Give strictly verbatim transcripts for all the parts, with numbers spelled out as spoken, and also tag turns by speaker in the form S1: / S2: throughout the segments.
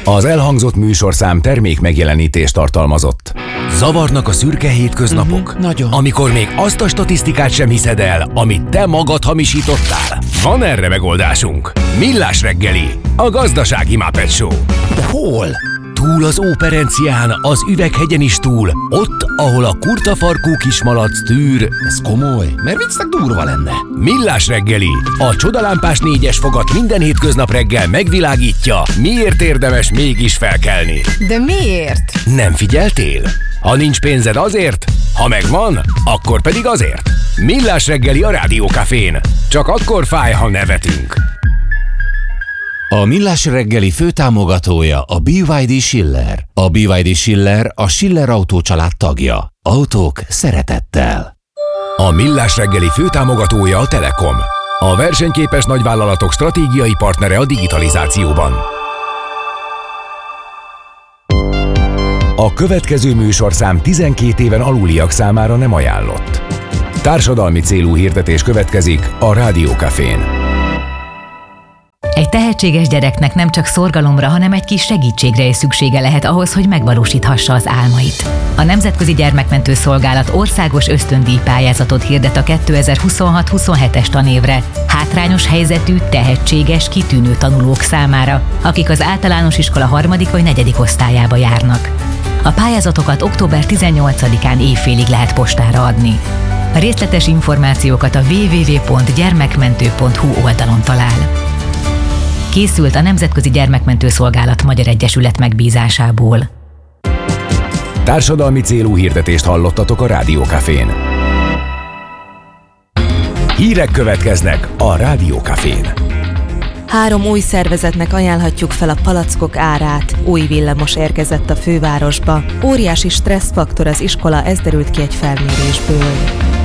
S1: Az elhangzott műsorszám termék megjelenítést tartalmazott. Zavarnak a szürke hétköznapok?
S2: Uh-huh, nagyon.
S1: Amikor még azt a statisztikát sem hiszed el, amit te magad hamisítottál? Van erre megoldásunk. Millás reggeli, a gazdasági Muppet Show.
S2: De hol?
S1: Túl az Óperencián, az Üveghegyen is túl, ott, ahol a kurtafarkú kismalac tűr.
S2: Ez komoly, mert viccnek durva lenne.
S1: Millás reggeli, a csodalámpás négyes fogat minden hétköznap reggel megvilágítja, miért érdemes mégis felkelni.
S3: De miért?
S1: Nem figyeltél? Ha nincs pénzed azért, ha megvan, akkor pedig azért. Millás reggeli a Rádiókafén. Csak akkor fáj, ha nevetünk.
S2: A Millás reggeli főtámogatója a bé vé dé Schiller. A bé vé dé Schiller a Schiller Autó család tagja. Autók szeretettel.
S1: A Millás reggeli főtámogatója a Telekom. A versenyképes nagyvállalatok stratégiai partnere a digitalizációban. A következő műsorszám tizenkét éven aluliak számára nem ajánlott. Társadalmi célú hirdetés következik a Rádiókafén.
S4: Egy tehetséges gyereknek nem csak szorgalomra, hanem egy kis segítségre is szüksége lehet ahhoz, hogy megvalósíthassa az álmait. A Nemzetközi Gyermekmentő Szolgálat országos ösztöndíj pályázatot hirdet a kétezer-huszonhat huszonhetes tanévre hátrányos helyzetű, tehetséges, kitűnő tanulók számára, akik az általános iskola harmadik vagy negyedik osztályába járnak. A pályázatokat október tizennyolcadikán évfélig lehet postára adni. A részletes információkat a double-u double-u double-u pont gyermekmentő pont hu oldalon talál. Készült a Nemzetközi Gyermekmentő Szolgálat Magyar Egyesület megbízásából.
S1: Társadalmi célú hirdetést hallottatok a Rádiókafén. Hírek következnek a Rádiókafén.
S5: Három új szervezetnek ajánlhatjuk fel a palackok árát. Új villamos érkezett a fővárosba. Óriási stresszfaktor az iskola, ez derült ki egy felmérésből.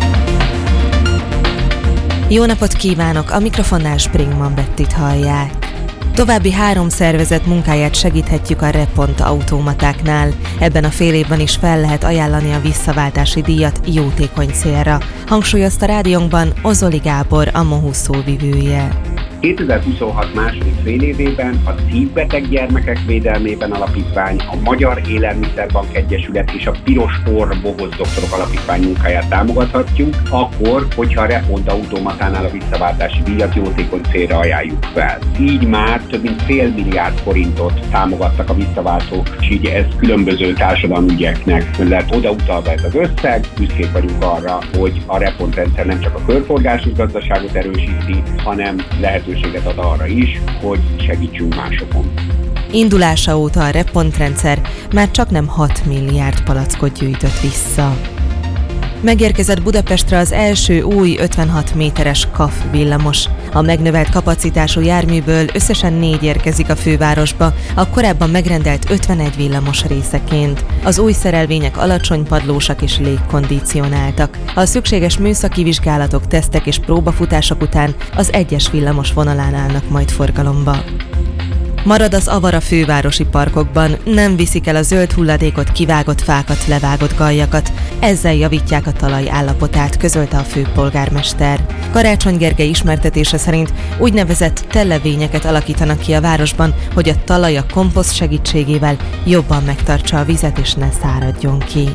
S5: Jó napot kívánok! A mikrofonnál Springman Bettit hallják. További három szervezet munkáját segíthetjük a Repont automatáknál. Ebben a fél évben is fel lehet ajánlani a visszaváltási díjat jótékony célra, hangsúlyozta rádiónkban Ozoli Gábor, a MOHU szóvivője.
S6: kétezer-huszonhat második fél évében a Szívbeteg Gyermekek Védelmében Alapítvány, a Magyar Élelmiszerbank Egyesület és a Piros Orr Bogoz Doktorok Alapítvány munkáját támogathatjuk, akkor, hogyha a Repont automatánál a visszaváltási díjat jótékony célra ajánljuk fel. Így már több mint fél milliárd forintot támogattak a visszaváltók, és így ez különböző társadalmi ügyeknek lett odautalva ez az összeg. Büszkék vagyunk arra, hogy a Repont rendszer nem csak a körforgásos gazdaságot erősíti, hanem lehetőséget ad arra is, hogy segítsünk másokon.
S5: Indulása óta a Repont rendszer már csak nem hat milliárd palackot gyűjtött vissza. Megérkezett Budapestre az első új ötvenhat méteres ká á ef villamos. A megnövelt kapacitású járműből összesen négy érkezik a fővárosba, a korábban megrendelt ötvenegy villamos részeként. Az új szerelvények alacsony padlósak és légkondicionáltak. A szükséges műszaki vizsgálatok, tesztek és próbafutások után az egyes villamos vonalán állnak majd forgalomba. Marad az avar a fővárosi parkokban, nem viszik el a zöld hulladékot, kivágott fákat, levágott galjakat, ezzel javítják a talaj állapotát, közölte a főpolgármester. Karácsony Gergely ismertetése szerint úgynevezett tellevényeket alakítanak ki a városban, hogy a talaj a komposzt segítségével jobban megtartsa a vizet és ne száradjon ki.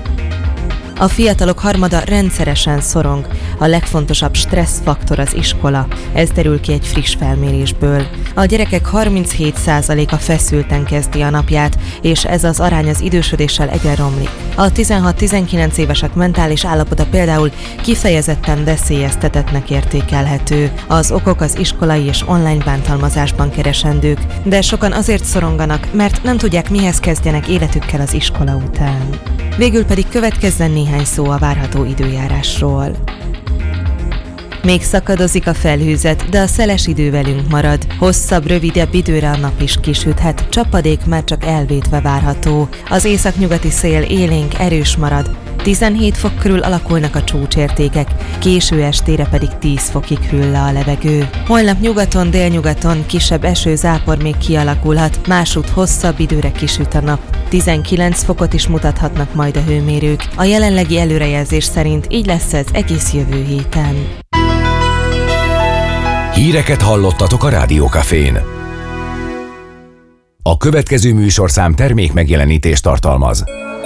S5: A fiatalok harmada rendszeresen szorong, a legfontosabb stresszfaktor az iskola. Ez derül ki egy friss felmérésből. A gyerekek harminchét százaléka feszülten kezdi a napját, és ez az arány az idősödéssel egyre romlik. A tizenhat-tizenkilenc évesek mentális állapota például kifejezetten veszélyeztetettnek értékelhető. Az okok az iskolai és online bántalmazásban keresendők, de sokan azért szoronganak, mert nem tudják, mihez kezdjenek életükkel az iskola után. Végül pedig következzen néhány szó a várható időjárásról. Még szakadozik a felhőzet, de a szeles idő velünk marad. Hosszabb, rövidebb időre a nap is kisüthet, csapadék már csak elvétve várható. Az északnyugati szél élénk, erős marad. tizenhét fok körül alakulnak a csúcsértékek, késő estére pedig tíz fokig hűl le a levegő. Holnap nyugaton, délnyugaton kisebb esőzápor még kialakulhat, másút hosszabb időre kisüt a nap. tizenkilenc fokot is mutathatnak majd a hőmérők. A jelenlegi előrejelzés szerint így lesz ez egész jövő héten.
S1: Híreket hallottatok a Rádiókafén. A következő műsorszám termék megjelenítést tartalmaz.